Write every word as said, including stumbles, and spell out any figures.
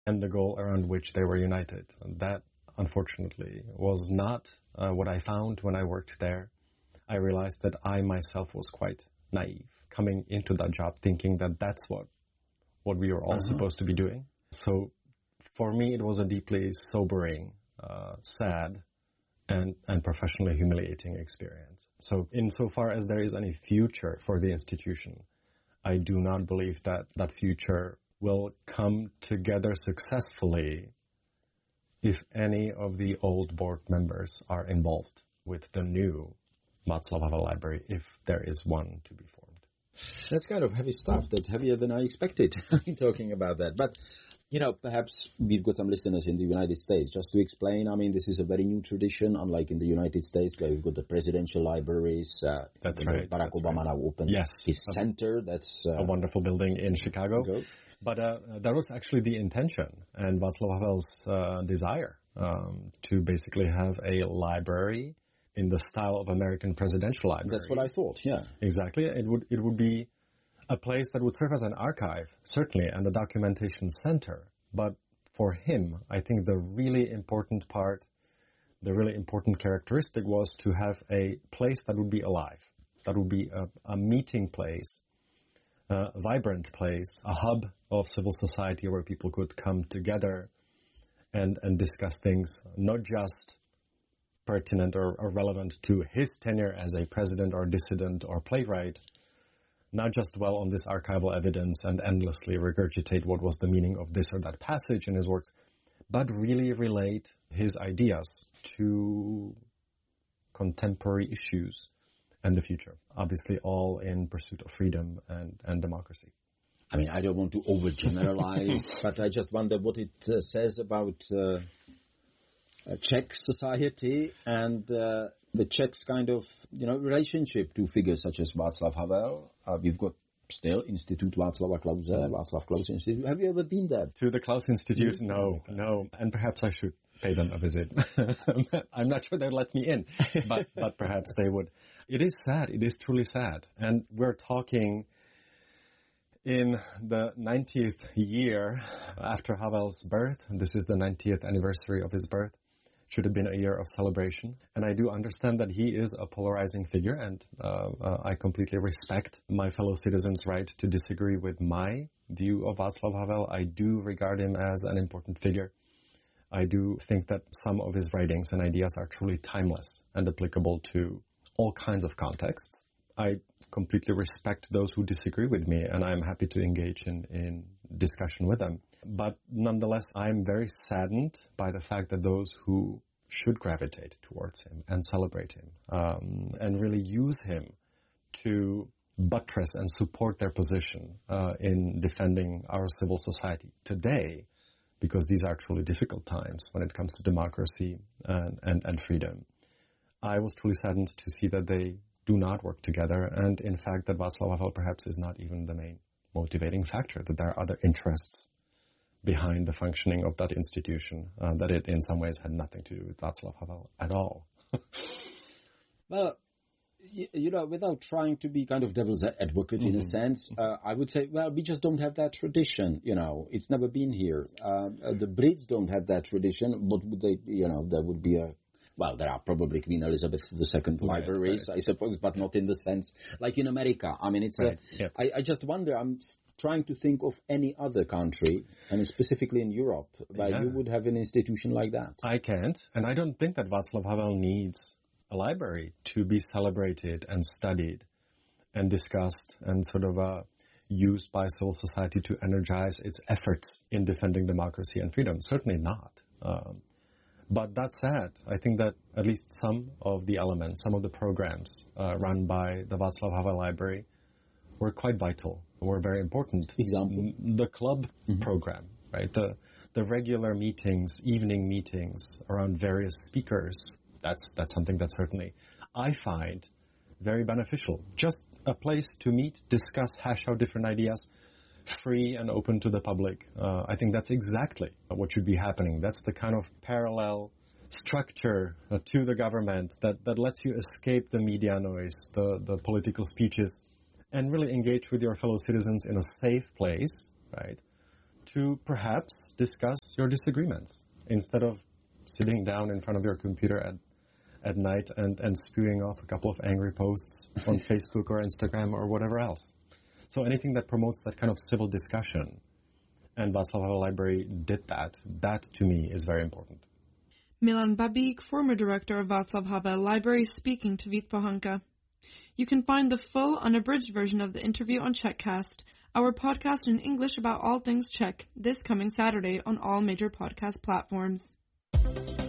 and the goal around which they were united. And that, unfortunately, was not uh, what I found when I worked there. I realized that I myself was quite naive coming into that job thinking that that's what, what we were all uh-huh. supposed to be doing. So for me, it was a deeply sobering, uh, sad, and, and professionally humiliating experience. So insofar as there is any future for the institution, I do not believe that that future will come together successfully if any of the old board members are involved with the new Václav Havel Library, if there is one to be formed. That's kind of heavy stuff. That's heavier than I expected talking about that. But, you know, perhaps we've got some listeners in the United States. Just to explain, I mean, this is a very new tradition, unlike in the United States, where we've got the presidential libraries. Uh, That's right. Barack That's Obama right. now opened yes. his center. That's uh, a wonderful building in Chicago. Chicago. But uh, that was actually the intention and Václav Havel's uh, desire um, to basically have a library in the style of American presidential library. That's what I thought, yeah. Exactly. It would it would be a place that would serve as an archive, certainly, and a documentation center. But for him, I think the really important part, the really important characteristic was to have a place that would be alive, that would be a, a meeting place, a vibrant place, a hub of civil society where people could come together and, and discuss things, not just pertinent or, or relevant to his tenure as a president or dissident or playwright, not just dwell on this archival evidence and endlessly regurgitate what was the meaning of this or that passage in his works, but really relate his ideas to contemporary issues and the future, obviously all in pursuit of freedom and, and democracy. I mean, I don't want to overgeneralize, but I just wonder what it uh, says about uh, a Czech society and uh, the Czechs' kind of, you know, relationship to figures such as Václav Havel. Uh, we've got still Institute Václava Klause, Václav Klaus Institute. Have you ever been there? To the Klaus Institute? No, no. And perhaps I should pay them a visit. I'm not sure they'd let me in, but, but perhaps they would. It is sad. It is truly sad. And we're talking in the ninetieth year after Havel's birth. This is the ninetieth anniversary of his birth. Should have been a year of celebration. And I do understand that he is a polarizing figure, and uh, uh, I completely respect my fellow citizens' right to disagree with my view of Václav Havel. I do regard him as an important figure. I do think that some of his writings and ideas are truly timeless and applicable to all kinds of contexts. I completely respect those who disagree with me, and I'm happy to engage in, in discussion with them. But nonetheless, I'm very saddened by the fact that those who should gravitate towards him and celebrate him um, and really use him to buttress and support their position uh, in defending our civil society today, because these are truly difficult times when it comes to democracy and, and, and freedom. I was truly saddened to see that they do not work together, and in fact that Václav Havel perhaps is not even the main motivating factor, that there are other interests behind the functioning of that institution, uh, that it in some ways had nothing to do with Václav Havel at all. Well, you, you know, without trying to be kind of devil's advocate mm-hmm. in a sense, uh, I would say, well, we just don't have that tradition, you know. It's never been here. Uh, the Brits don't have that tradition. What would they, you know, there would be a Well, there are probably Queen Elizabeth the Second right, libraries, right. I suppose, but not in the sense like in America. I mean, it's right, a, yep. I, I just wonder, I'm trying to think of any other country, and specifically in Europe, where yeah. you would have an institution like that. I can't, and I don't think that Václav Havel needs a library to be celebrated and studied and discussed and sort of uh, used by civil society to energize its efforts in defending democracy and freedom. Certainly not. Um, But that said, I think that at least some of the elements, some of the programs uh, run by the Václav Havel Library were quite vital, were very important. Example? The club mm-hmm. program, right? The the regular meetings, evening meetings around various speakers, that's that's something that certainly I find very beneficial. Just a place to meet, discuss, hash out different ideas, free and open to the public. Uh, I think that's exactly what should be happening. That's the kind of parallel structure uh, to the government that, that lets you escape the media noise, the, the political speeches, and really engage with your fellow citizens in a safe place, right, to perhaps discuss your disagreements instead of sitting down in front of your computer at, at night and, and spewing off a couple of angry posts on Facebook or Instagram or whatever else. So anything that promotes that kind of civil discussion, and Václav Havel Library did that, that to me is very important. Milan Babík, former director of Václav Havel Library, speaking to Vít Pohanka. You can find the full unabridged version of the interview on Czechcast, our podcast in English about all things Czech, this coming Saturday on all major podcast platforms.